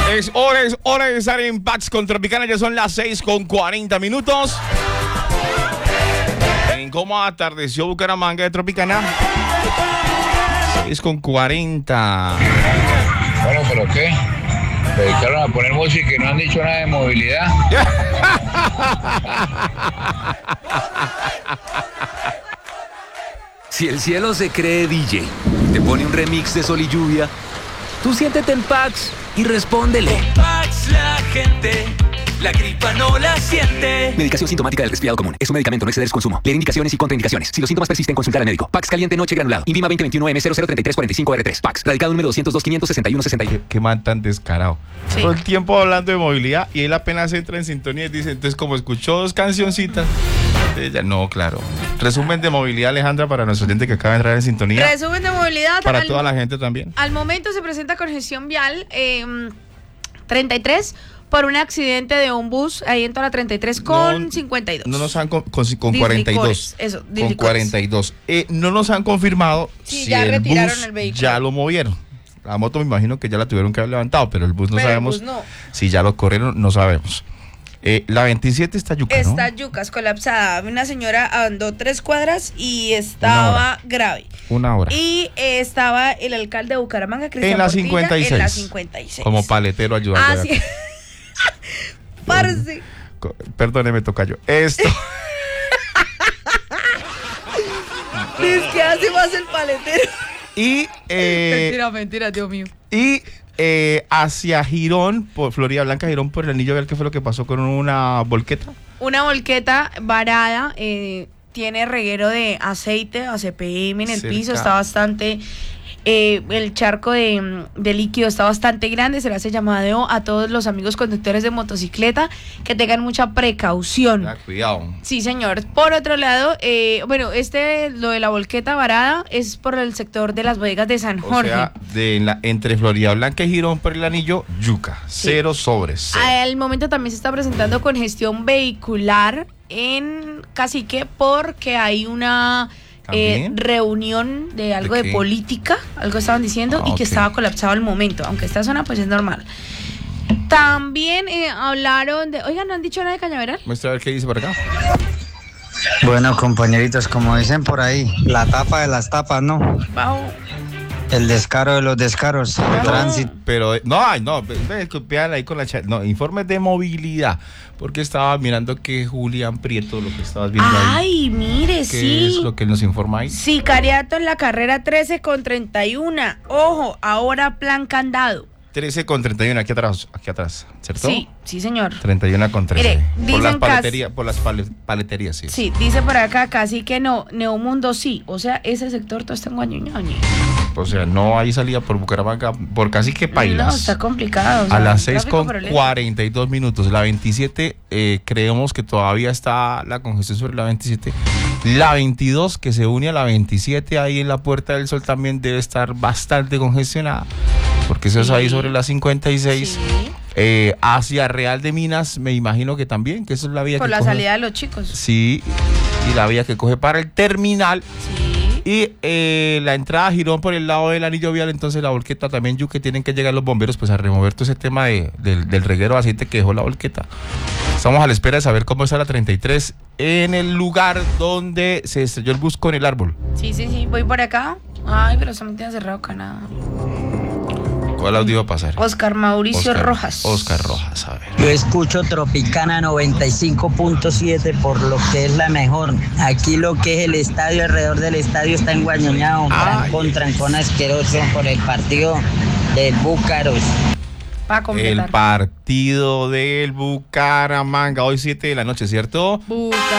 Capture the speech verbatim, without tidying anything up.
Es hora, es hora de estar en Pax con Tropicana. Ya son las seis con cuarenta minutos. En cómo atardeció Bucaramanga de Tropicana. seis con cuarenta. Bueno, ¿pero qué? ¿Se dedicaron a poner música y no han dicho nada de movilidad? Si el cielo se cree D J, te pone un remix de Sol y Lluvia, tú siéntete en Pax y respóndele. En Pax la gente, la gripa no la siente. Medicación sintomática del resfriado común. Es un medicamento, no exceder su consumo. Leer indicaciones y contraindicaciones. Si los síntomas persisten, consultar al médico. Pax caliente noche granulado. Invima veinte veintiuno M cero cero treinta y tres cuarenta y cinco R tres. Pax. Radicado número doscientos dos quinientos sesenta y uno sesenta y uno. Qué, qué man tan descarado. Sí. Todo el tiempo hablando de movilidad y él apenas entra en sintonía y dice, entonces como escuchó dos cancioncitas, ella, no, claro. Resumen de movilidad, Alejandra, para nuestro oyente que acaba de entrar en sintonía. Resumen de movilidad. Para al, toda la gente también. Al momento se presenta congestión vial eh, treinta y tres por un accidente de un bus ahí en toda la treinta y tres con No, cincuenta y dos. No nos han con, con, con Dislicores, cuarenta y dos. eso, con dislicores. cuarenta y dos. Eh, no nos han confirmado Sí, si ya el retiraron bus el vehículo. ya lo movieron. La moto me imagino que ya la tuvieron que haber levantado, pero el bus no Pero el sabemos bus no. si ya lo corrieron, no sabemos. Eh, la veintisiete está yuca, ¿no? Está yucas, colapsada. Una señora andó tres cuadras y estaba grave. Una hora. Y eh, estaba el alcalde de Bucaramanga, Cristian En la Portilla, cincuenta y seis. En la cincuenta y seis. Como paletero ayudando. Ah, sí. Parce. Co- Perdóneme, tocayo. Esto. Es que hace más el paletero. y eh, mentira, mentira, Dios mío. y eh, hacia Girón, por Florida Blanca, Girón, por el anillo, a ver qué fue lo que pasó con una volqueta. Una volqueta varada, eh, tiene reguero de aceite, A C P M en el Cerca. piso, está bastante, eh, el charco de, de líquido está bastante grande. Se le hace llamado a todos los amigos conductores de motocicleta que tengan mucha precaución. Ah, cuidado. Sí, señor. Por otro lado, eh, bueno, este, lo de la volqueta varada es por el sector de las bodegas de San O Jorge. sea, de la, entre Florida Blanca y Girón por el anillo, yuca. Cero sobres. Cero. Al momento también se está presentando congestión vehicular en Cacique porque hay una eh, ¿También? reunión de algo ¿De de, qué? política, algo estaban diciendo, Ah, y que ok. estaba colapsado al momento, aunque esta zona pues es normal. También eh, hablaron de, oigan, ¿no han dicho nada de Cañaveral? Muestra a ver qué dice por acá. Bueno, compañeritos, como dicen por ahí, la tapa de las tapas, ¿no? Bajo. El descaro de los descaros, el tránsito. Pero, eh, no, ay, no, ve- ve, copiar ahí con la chat. No, informes de movilidad. Porque estaba mirando que Julián Prieto, lo que estabas viendo ahí. Ay, mire, ¿Qué sí. es lo que nos informa ahí? Sicariato en la carrera trece con treinta y uno. Ojo, ahora plan candado. trece con treinta y uno, aquí atrás, aquí atrás, ¿cierto? Sí, sí, señor. treinta y uno con trece. Mire, por dicen las cas- paleterías, por las pale- paleterías, sí. Sí, dice por acá casi que no, Neomundo sí. O sea, ese sector todo está en Guañuñañi. O sea, no hay salida por Bucaramanga, por casi que Pailas. No, está complicado. o sea, A las un seis tráfico con por el eje. cuarenta y dos minutos. La veintisiete, eh, creemos que todavía está la congestión sobre la veintisiete. La veintidós, que se une a la veintisiete, ahí en la Puerta del Sol, también debe estar bastante congestionada. Porque eso es Sí. ahí sobre la cincuenta y seis. Sí, Eh, hacia Real de Minas, me imagino que también, que eso es la vía por que la coge. salida de los chicos. Sí, y la vía que coge para el terminal. Sí. Y eh, la entrada a Girón por el lado del anillo vial, entonces la volqueta también, Yu, que tienen que llegar los bomberos pues a remover todo ese tema de, del, del reguero de aceite que dejó la volqueta. Estamos a la espera de saber cómo está la treinta y tres en el lugar donde se estrelló el bus con el árbol. Sí, sí, sí. Voy por acá. Ay, pero se me tiene cerrado Canadá. ¿Cuál audio va a pasar? Oscar Mauricio Oscar- Rojas. Oscar Rojas, a ver. Yo escucho Tropicana noventa y cinco punto siete por lo que es la mejor. Aquí lo que es el estadio, alrededor del estadio está enguañoñado, un Ay. trancón, trancón asqueroso por el partido del Búcaros. Para El completar. partido del Bucaramanga, hoy siete de la noche, ¿cierto? Buca.